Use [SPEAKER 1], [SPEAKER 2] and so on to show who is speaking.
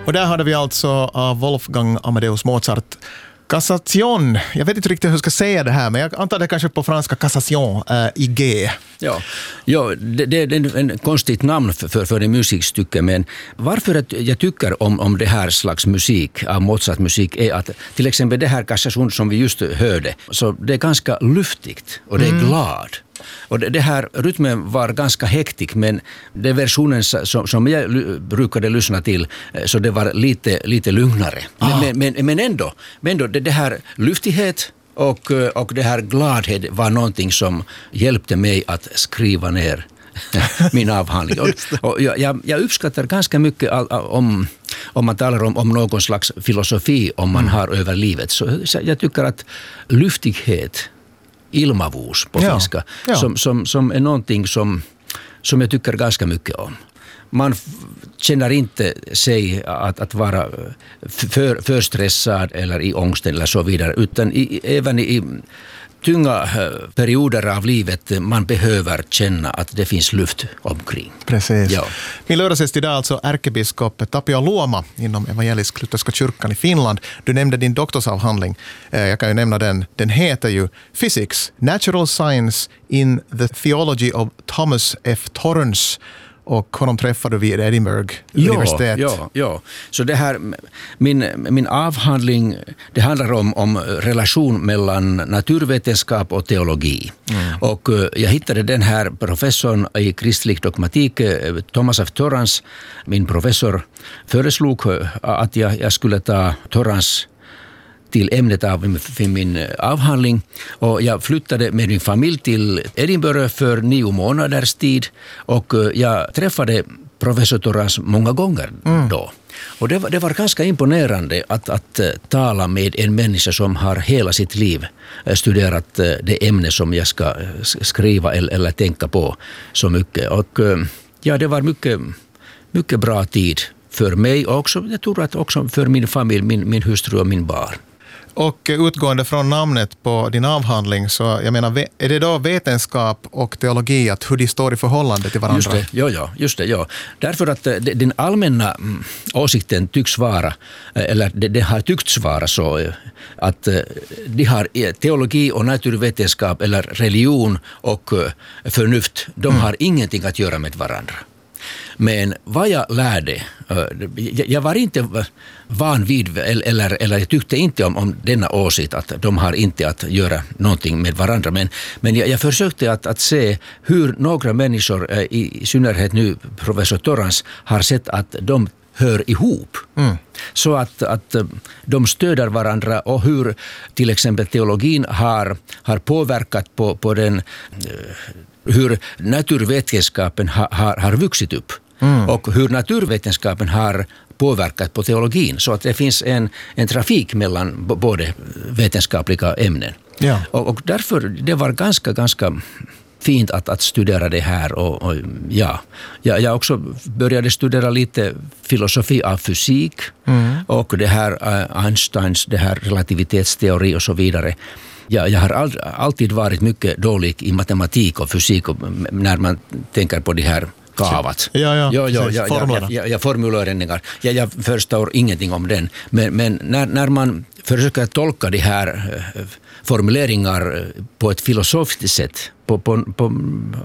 [SPEAKER 1] Och där hade vi alltså av Wolfgang Amadeus Mozart Cassation. Jag vet inte riktigt hur jag ska säga det här, men jag antar det kanske på franska Cassation i G.
[SPEAKER 2] Ja, det är en konstigt namn för en musikstycke, men varför jag tycker om det här slags musik, av Mozart-musik, är att till exempel det här Cassation som vi just hörde, så det är ganska luftigt och det är glad. Och det här rytmen var ganska hektisk, men den versionen som jag brukade lyssna till, så det var lite lugnare. Men ändå det här luftighet och det här gladhet var någonting som hjälpte mig att skriva ner min avhandling. Och jag uppskattar ganska mycket om man talar om någon slags filosofi om man har över livet. Så jag tycker att luftighet, ilmavuus på finska, som är någonting som jag tycker ganska mycket om. Man känner inte sig att vara för stressad eller i ångest eller så vidare, utan även i tunga perioder av livet man behöver känna att det finns luft omkring.
[SPEAKER 1] Precis.
[SPEAKER 2] Ja.
[SPEAKER 1] Min lördagsgäst idag alltså ärkebiskop Tapio Luoma inom evangelisk-lutherska kyrkan i Finland. Du nämnde din doktorsavhandling. Jag kan ju nämna den. Den heter ju Physics, Natural Science in the Theology of Thomas F. Torrance. Och honom träffade du vid Edinburgh universitet.
[SPEAKER 2] Ja. Så det här, min avhandling, det handlar om relation mellan naturvetenskap och teologi. Och jag hittade den här professorn i kristlig dogmatik, Thomas F. Torrance. Min professor föreslog att jag skulle ta Torrance till ämnet av min avhandling, och jag flyttade med min familj till Edinburgh för 9 månaders tid, och jag träffade professor Torrance många gånger då. Och det var ganska imponerande att tala med en människa som har hela sitt liv studerat det ämne som jag ska skriva eller tänka på så mycket. Och det var mycket bra tid för mig, och också, jag tror att också för min familj, min hustru och min barn.
[SPEAKER 1] Och utgående från namnet på din avhandling, så jag menar, är det då vetenskap och teologi, att hur de står i förhållande till varandra?
[SPEAKER 2] Just det. Därför att den allmänna åsikten tycks vara, eller det har tyckts vara så, att de har teologi och naturvetenskap, eller religion och förnuft, de har ingenting att göra med varandra. Men vad jag lärde, jag var inte van vid, eller jag tyckte inte om denna åsikt att de har inte att göra någonting med varandra. Men jag försökte att se hur några människor, i synnerhet nu professor Torrance, har sett att de hör ihop. Så att de stöder varandra, och hur till exempel teologin har påverkat på den, hur naturvetenskapen har vuxit upp. Och hur naturvetenskapen har påverkat på teologin, så att det finns en trafik mellan både vetenskapliga ämnen. Ja. Och därför det var ganska fint att studera det här. Och jag också började studera lite filosofi av fysik och det här Einsteins det här relativitetsteori och så vidare. Jag har alltid varit mycket dålig i matematik och fysik, och när man tänker på det här kavat. Ja, formuleringar. Jag förstår ingenting om den. Men när man försöker tolka de här formuleringar på ett filosofiskt sätt,